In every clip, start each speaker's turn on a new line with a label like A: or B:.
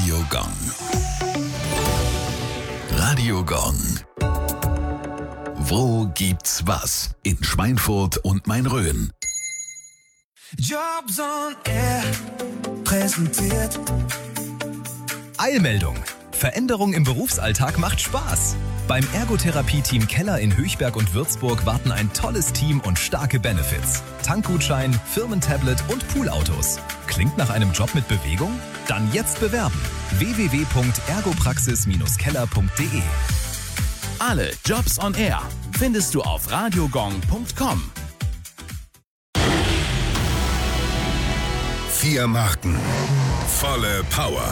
A: Radio Gong. Radio Gong. Wo gibt's was? In Schweinfurt und Main-Rhön.
B: Jobs on Air präsentiert.
C: Eilmeldung. Veränderung im Berufsalltag macht Spaß. Beim Ergotherapie-Team Keller in Höchberg und Würzburg warten ein tolles Team und starke Benefits. Tankgutschein, Firmentablet und Poolautos. Klingt nach einem Job mit Bewegung? Dann jetzt bewerben. www.ergopraxis-keller.de.
D: Alle Jobs on Air findest du auf radiogong.com.
E: 4 Marken, volle Power.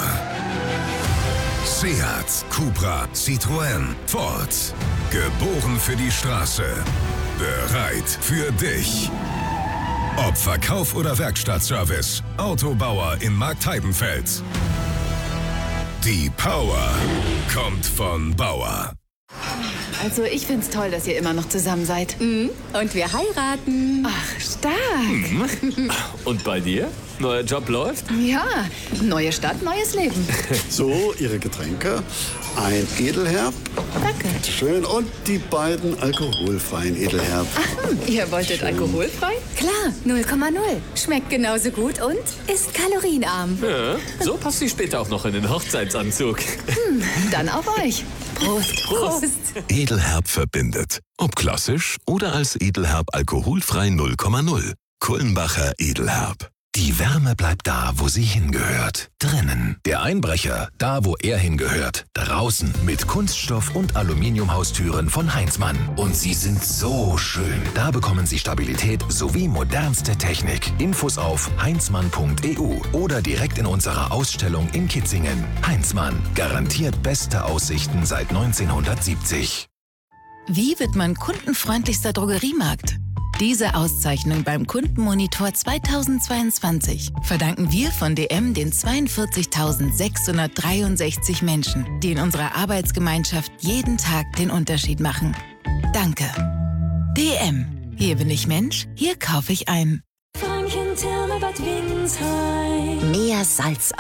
E: Seat, Cupra, Citroën, Ford. Geboren für die Straße. Bereit für dich. Ob Verkauf oder Werkstattservice. Autobauer in Marktheidenfeld. Die Power kommt von Bauer.
F: Also ich find's toll, dass ihr immer noch zusammen seid.
G: Und wir heiraten.
F: Ach, stark.
H: Und bei dir? Neuer Job läuft?
F: Ja, neue Stadt, neues Leben.
I: So, Ihre Getränke. Ein Edelherb.
F: Danke.
I: Schön. Und die beiden alkoholfreien Edelherb.
F: Ihr wolltet alkoholfrei?
G: Klar, 0,0. Schmeckt genauso gut und ist kalorienarm.
H: Ja, so passt sie später auch noch in den Hochzeitsanzug.
F: Dann auf euch.
G: Prost. Prost.
E: Edelherb verbindet. Ob klassisch oder als Edelherb alkoholfrei 0,0. Kullenbacher Edelherb.
A: Die Wärme bleibt da, wo sie hingehört. Drinnen. Der Einbrecher, da wo er hingehört. Draußen. Mit Kunststoff- und Aluminiumhaustüren von Heinzmann. Und sie sind so schön. Da bekommen Sie Stabilität sowie modernste Technik. Infos auf heinzmann.eu oder direkt in unserer Ausstellung in Kitzingen. Heinzmann. Garantiert beste Aussichten seit 1970.
J: Wie wird man kundenfreundlichster Drogeriemarkt? Diese Auszeichnung beim Kundenmonitor 2022 verdanken wir von DM den 42.663 Menschen, die in unserer Arbeitsgemeinschaft jeden Tag den Unterschied machen. Danke. DM. Hier bin ich Mensch, hier kaufe ich ein.
G: Mehr Salz